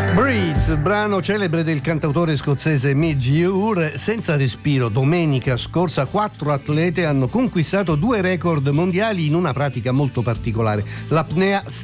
Breathe, brano celebre del cantautore scozzese Midge Ure. Senza respiro, domenica scorsa 4 atlete hanno conquistato 2 record mondiali in una pratica molto particolare, l'apnea